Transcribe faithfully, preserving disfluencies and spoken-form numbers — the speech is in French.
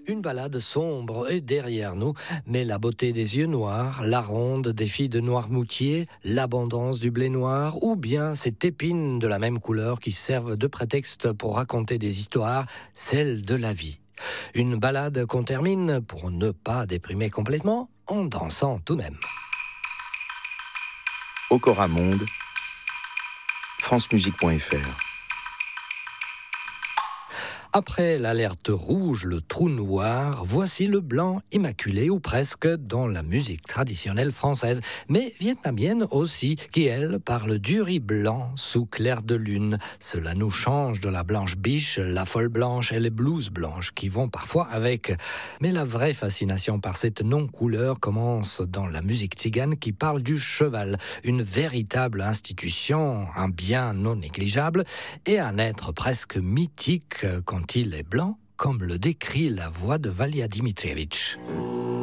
Une balade sombre est derrière nous, mais la beauté des yeux noirs, la ronde des filles de Noirmoutier, l'abondance du blé noir, ou bien cette épine de la même couleur qui servent de prétexte pour raconter des histoires, celles de la vie. Une balade qu'on termine, pour ne pas déprimer complètement, en dansant tout de même. Okora Monde, france musique point f r. Après l'alerte rouge, le trou noir, voici le blanc immaculé ou presque dans la musique traditionnelle française, mais vietnamienne aussi, qui elle parle du riz blanc sous clair de lune. Cela nous change de la blanche biche, la folle blanche et les blouses blanches qui vont parfois avec. Mais la vraie fascination par cette non-couleur commence dans la musique tzigane qui parle du cheval, une véritable institution, un bien non négligeable et un être presque mythique quand il est blanc, comme le décrit la voix de Valia Dimitrievitch.